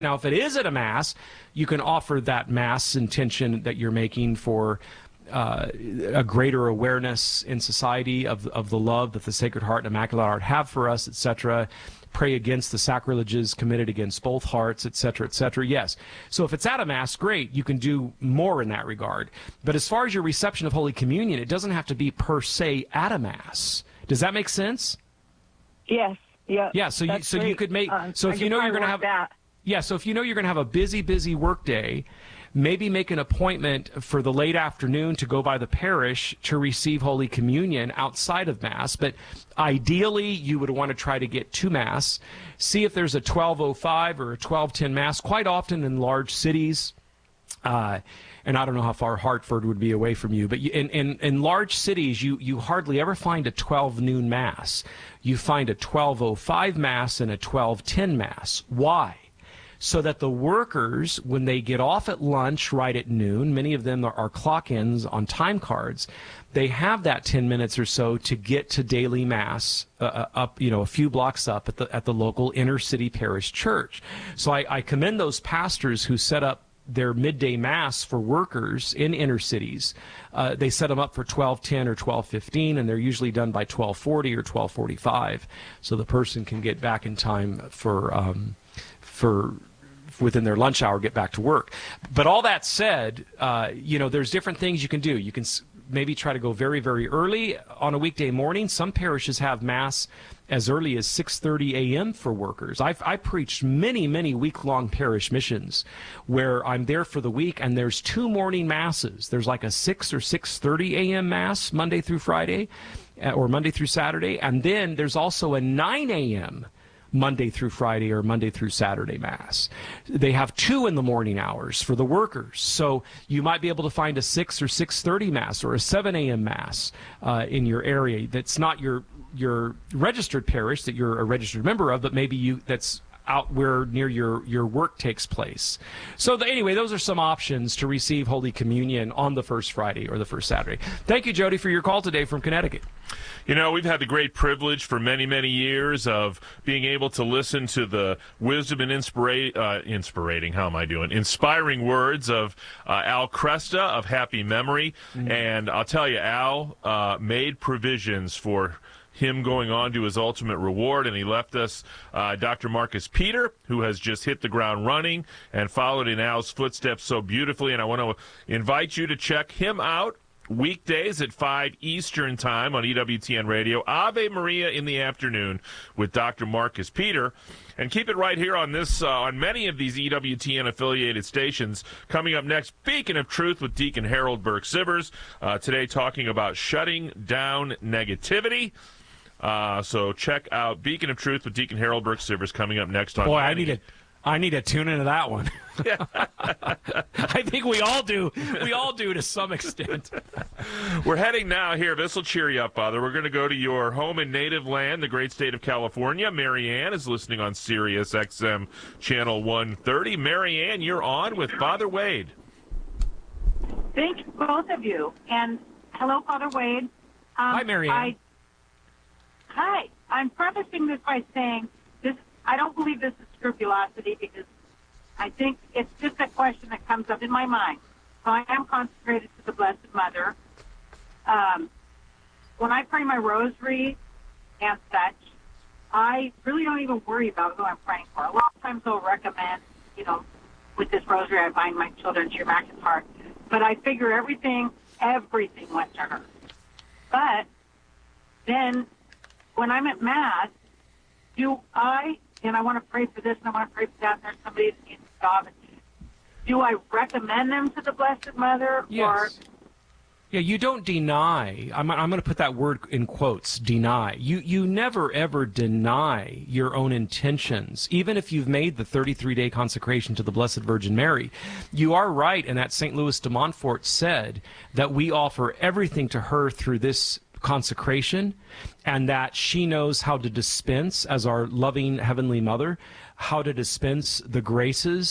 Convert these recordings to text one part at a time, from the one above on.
Now, if it is at a Mass, you can offer that Mass intention that you're making for a greater awareness in society of the love that the Sacred Heart and Immaculate Heart have for us, etc. Pray against the sacrileges committed against both hearts, etc., etc. Yes. So if it's at a Mass, great. You can do more in that regard. But as far as your reception of Holy Communion, it doesn't have to be per se at a Mass. Does that make sense? Yes. Yeah. Yeah. So you could make if you know you're going to have that. Yeah. So if you know you're going to have a busy work day, maybe make an appointment for the late afternoon to go by the parish to receive Holy Communion outside of Mass. But ideally, you would want to try to get to Mass. See if there's a 12:05 or a 12:10 Mass. Quite often in large cities, and I don't know how far Hartford would be away from you, but in large cities, you hardly ever find a 12 noon Mass. You find a 12:05 Mass and a 12:10 Mass. Why? So that the workers, when they get off at lunch right at noon, many of them are clock-ins on time cards, they have that 10 minutes or so to get to daily Mass up, a few blocks up at the local inner city parish church. So I commend those pastors who set up their midday Mass for workers in inner cities. They set them up for 12:10 or 12:15, and they're usually done by 12:40 or 12:45, so the person can get back in time for within their lunch hour, get back to work. But all that said, there's different things you can do. You can maybe try to go very, very early on a weekday morning. Some parishes have Mass as early as 6:30 a.m. for workers. I preached many week-long parish missions where I'm there for the week, and there's 2 morning Masses. There's like a 6 or 6:30 a.m. Mass Monday through Friday, or Monday through Saturday, and then there's also a 9 a.m. Monday through Friday or Monday through Saturday Mass. They have 2 in the morning hours for the workers. So you might be able to find a 6 or 6:30 Mass or a 7 a.m. Mass in your area. That's not your registered parish that you're a registered member of, but maybe that's out where near your work takes place. So anyway, those are some options to receive Holy Communion on the first Friday or the first Saturday. Thank you, Jody, for your call today from Connecticut. We've had the great privilege for many years of being able to listen to the wisdom and inspiring words of Al Kresta of happy memory. Mm-hmm. And I'll tell you, Al made provisions for him going on to his ultimate reward, and he left us Dr. Marcus Peter, who has just hit the ground running and followed in Al's footsteps so beautifully. And I want to invite you to check him out weekdays at 5 Eastern Time on EWTN Radio. Ave Maria in the afternoon with Dr. Marcus Peter. And keep it right here on this, on many of these EWTN-affiliated stations. Coming up next, Beacon of Truth with Deacon Harold Burke-Sivers. Today talking about shutting down negativity. So check out Beacon of Truth with Deacon Harold Burke-Sivers coming up next on... Boy, I need to tune into that one. I think we all do. We all do to some extent. We're heading now here. This will cheer you up, Father. We're going to go to your home and native land, the great state of California. Mary Ann is listening on Sirius XM Channel 130. Mary Ann, you're on with Father Wade. Thank you, both of you. And hello, Father Wade. Hi, Mary Ann. Hi. I'm prefacing this by saying this. I don't believe this is scrupulosity, because I think it's just a question that comes up in my mind. So I am consecrated to the Blessed Mother. When I pray my rosary and such, I really don't even worry about who I'm praying for. A lot of times I'll recommend, with this rosary I bind my children to your Immaculate Heart. But I figure everything went to her. But then when I'm at Mass, and I want to pray for this, and I want to pray for that, and there's somebody that needs a job. Do I recommend them to the Blessed Mother? Yes. Yeah, you don't deny. I'm going to put that word in quotes, deny. You never, ever deny your own intentions, even if you've made the 33-day consecration to the Blessed Virgin Mary. You are right in that St. Louis de Montfort said that we offer everything to her through this consecration, and that she knows how to dispense, as our loving Heavenly Mother, how to dispense the graces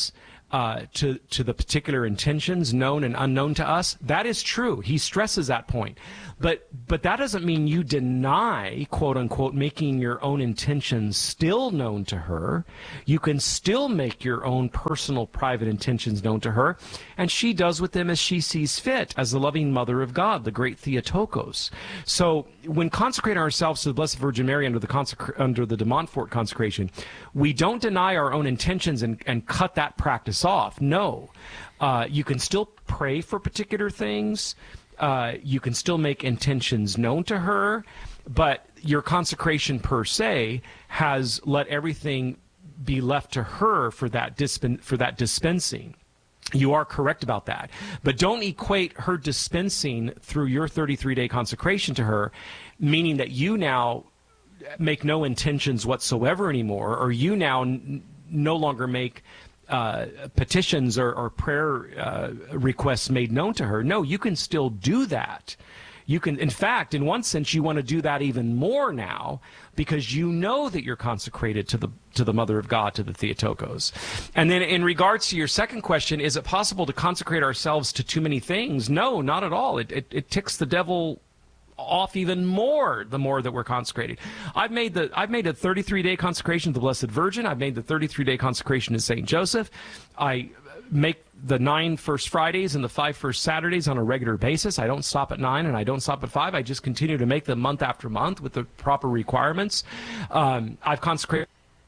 to the particular intentions known and unknown to us. That is true. He stresses that point. But that doesn't mean you deny, quote unquote, making your own intentions still known to her. You can still make your own personal private intentions known to her, and she does with them as she sees fit, as the loving mother of God, the great Theotokos. So when consecrating ourselves to the Blessed Virgin Mary under the de Montfort consecration, we don't deny our own intentions and cut that practice off. No. You can still pray for particular things. You can still make intentions known to her, but your consecration per se has let everything be left to her for that dispensing. You are correct about that. But don't equate her dispensing through your 33-day consecration to her, meaning that you now make no intentions whatsoever anymore, or you now no longer make petitions or prayer requests made known to her. No, you can still do that. You can, in fact, in one sense, you want to do that even more now because you know that you're consecrated to the Mother of God, to the Theotokos. And then in regards to your second question, is it possible to consecrate ourselves to too many things? No, not at all. It ticks the devil off even more the more that we're consecrated. I've made a 33-day consecration to the Blessed Virgin. I've made the 33-day consecration to St. Joseph. I make the 9 First Fridays and the 5 First Saturdays on a regular basis. I don't stop at 9 and I don't stop at 5. I just continue to make them month after month with the proper requirements. I've consecrated.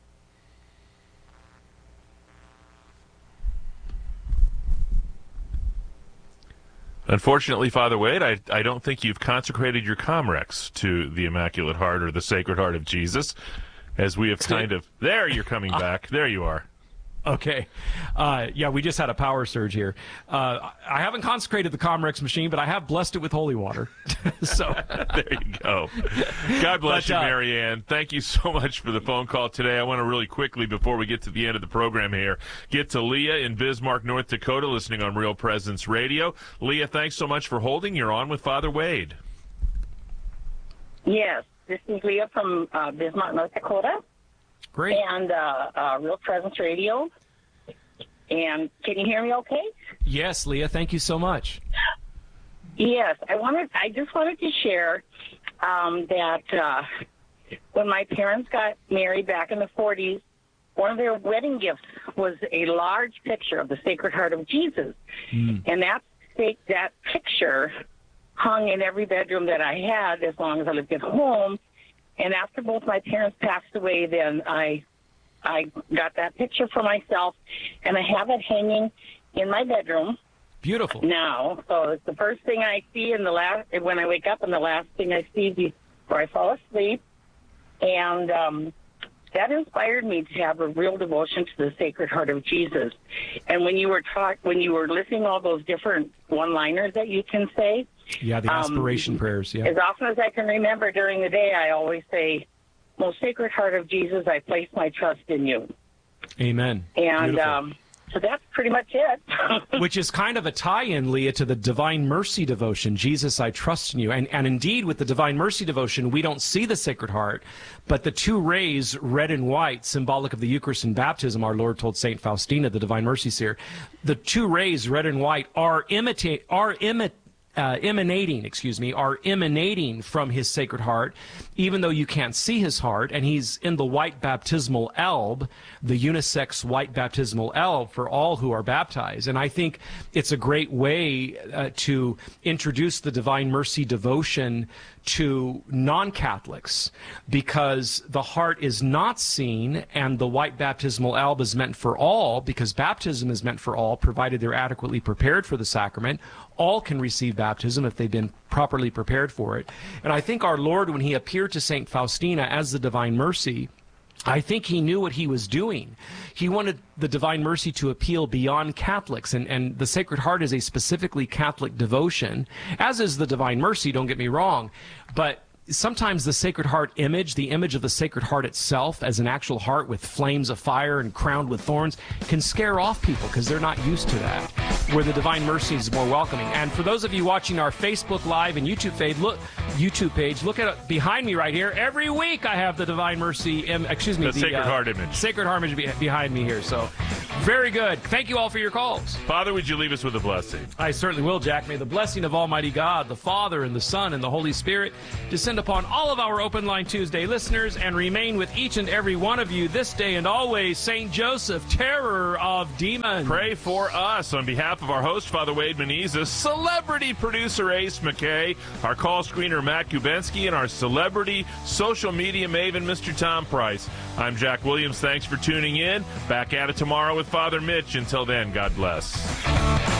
Unfortunately, Father Wade, I don't think you've consecrated your Comrex to the Immaculate Heart or the Sacred Heart of Jesus, as we have kind of... There, you're coming back. There you are. Okay. Yeah, we just had a power surge here. I haven't consecrated the Comrex machine, but I have blessed it with holy water. So there you go. God bless you, Marianne. Thank you so much for the phone call today. I want to really quickly, before we get to the end of the program here, get to Leah in Bismarck, North Dakota, listening on Real Presence Radio. Leah, thanks so much for holding. You're on with Father Wade. Yes, this is Leah from Bismarck, North Dakota. Great. And Real Presence Radio. And can you hear me okay? Yes, Leah, thank you so much. Yes, I just wanted to share that when my parents got married back in the 40s, one of their wedding gifts was a large picture of the Sacred Heart of Jesus. And that picture hung in every bedroom that I had as long as I lived at home. And after both my parents passed away, then I got that picture for myself, and I have it hanging in my bedroom. Beautiful. Now, so it's the first thing I see when I wake up, and the last thing I see before I fall asleep. And that inspired me to have a real devotion to the Sacred Heart of Jesus. And when you were listening to all those different one-liners that you can say. Yeah, the aspiration prayers, yeah. As often as I can remember during the day, I always say, Most Sacred Heart of Jesus, I place my trust in you. Amen. And so that's pretty much it. Which is kind of a tie-in, Leah, to the Divine Mercy devotion, Jesus, I trust in you. And indeed, with the Divine Mercy devotion, we don't see the Sacred Heart, but the two rays, red and white, symbolic of the Eucharist and baptism, our Lord told St. Faustina, the Divine Mercy seer, the two rays, red and white, are emanating from his Sacred Heart, even though you can't see his heart, and he's in the white baptismal alb, the unisex white baptismal alb for all who are baptized. And I think it's a great way to introduce the Divine Mercy devotion to non-Catholics, because the heart is not seen, and the white baptismal alb is meant for all, because baptism is meant for all, provided they're adequately prepared for the sacrament. All can receive baptism if they've been properly prepared for it. And I think our Lord, when he appeared to St. Faustina as the Divine Mercy, I think he knew what he was doing. He wanted the Divine Mercy to appeal beyond Catholics, and the Sacred Heart is a specifically Catholic devotion, as is the Divine Mercy, don't get me wrong, but sometimes the Sacred Heart image, the image of the Sacred Heart itself as an actual heart with flames of fire and crowned with thorns, can scare off people because they're not used to that, where the Divine Mercy is more welcoming. And for those of you watching our Facebook Live and YouTube page, look at it behind me right here. Every week I have the Divine Mercy, the Sacred Heart image. Sacred Heart image behind me here. So Very good. Thank you all for your calls. Father, would you leave us with a blessing? I certainly will, Jack. May the blessing of Almighty God, the Father, and the Son, and the Holy Spirit descend upon all of our Open Line Tuesday listeners and remain with each and every one of you this day and always. St. Joseph, terror of demons. Pray for us. On behalf of our host, Father Wade Menezes, celebrity producer Ace McKay, our call screener Matt Kubensky, and our celebrity social media maven, Mr. Tom Price. I'm Jack Williams. Thanks for tuning in. Back at it tomorrow with Father Mitch. Until then, God bless.